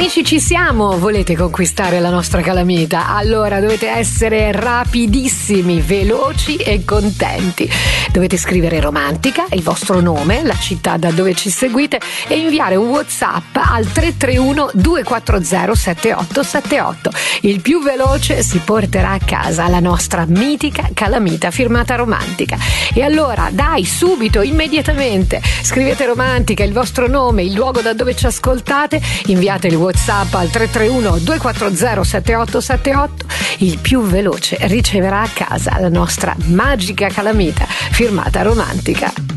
Amici, ci siamo! Volete conquistare la nostra calamita? Allora dovete essere rapidissimi, veloci e contenti. Dovete scrivere romantica, il vostro nome, la città da dove ci seguite e inviare un WhatsApp al 331 240 7878. Il più veloce si porterà a casa la nostra mitica calamita firmata romantica. E allora, dai, subito, immediatamente, scrivete romantica, il vostro nome, il luogo da dove ci ascoltate, inviate il WhatsApp al 331 240 7878. Il più veloce riceverà a casa la nostra magica calamita firmata romantica.